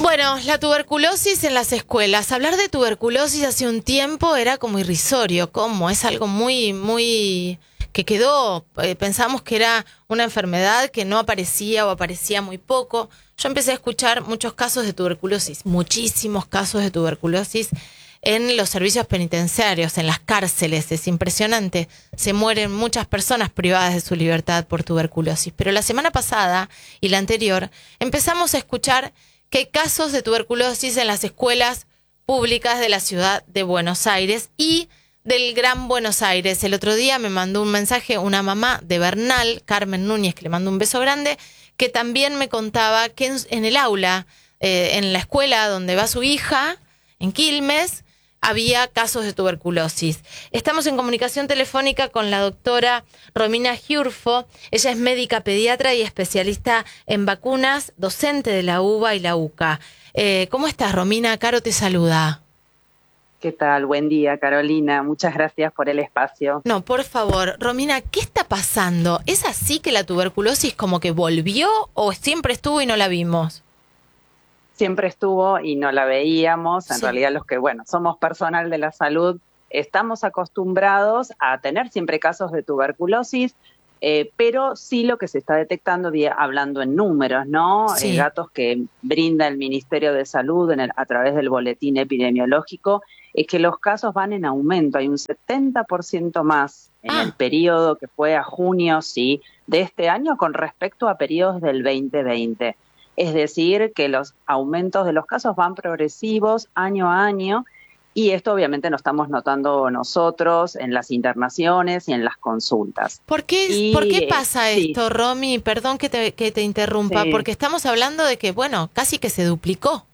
Bueno, la tuberculosis en las escuelas. Hablar de tuberculosis hace un tiempo era como irrisorio, como es algo muy que quedó. Pensamos que era una enfermedad que no aparecía o aparecía muy poco. Yo empecé a escuchar muchos casos de tuberculosis, muchísimos casos de tuberculosis en los servicios penitenciarios, en las cárceles. Es impresionante. Se mueren muchas personas privadas de su libertad por tuberculosis. Pero la semana pasada y la anterior empezamos a escuchar que hay casos de tuberculosis en las escuelas públicas de la ciudad de Buenos Aires y del Gran Buenos Aires. El otro día me mandó un mensaje una mamá de Bernal, Carmen Núñez, que le mando un beso grande, que también me contaba que en el aula, en la escuela donde va su hija, en Quilmes, había casos de tuberculosis. Estamos en comunicación telefónica con la doctora Romina Giurfo. Ella es médica pediatra y especialista en vacunas, docente de la UBA y la UCA. ¿Cómo estás, Romina? Caro te saluda. ¿Qué tal? Buen día, Carolina. Muchas gracias por el espacio. No, por favor, Romina, ¿qué está pasando? ¿Es así que la tuberculosis como que volvió o siempre estuvo y no la vimos? Siempre estuvo y no la veíamos. En Sí. realidad los que, somos personal de la salud, estamos acostumbrados a tener siempre casos de tuberculosis, pero sí lo que se está detectando, hablando en números, ¿no? Sí. Datos que brinda el Ministerio de Salud a través del boletín epidemiológico, es que los casos van en aumento. Hay un 70% más en el periodo que fue a junio, sí, de este año con respecto a periodos del 2020. Es decir, que los aumentos de los casos van progresivos año a año y esto obviamente lo estamos notando nosotros en las internaciones y en las consultas. ¿Por qué pasa esto, sí. Romy? Perdón que te interrumpa, Sí. porque estamos hablando de que, bueno, casi que se duplicó.